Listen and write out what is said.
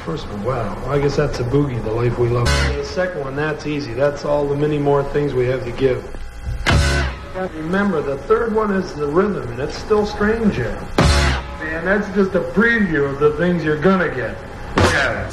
first one, wow. Well, I guess that's a boogie, The Life We Love. The second one, that's easy. That's all the many more things we have to give. Remember, the third one is the rhythm, and it's still strange yet. And that's just a preview of the things you're gonna get. Look at it.